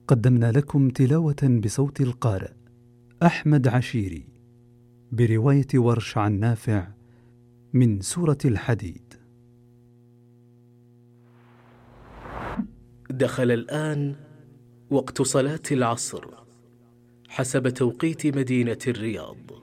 قدمنا لكم تلاوة بصوت القارئ أحمد عشيري برواية ورش عن نافع من سورة الحديد. دخل الآن وقت صلاة العصر حسب توقيت مدينة الرياض.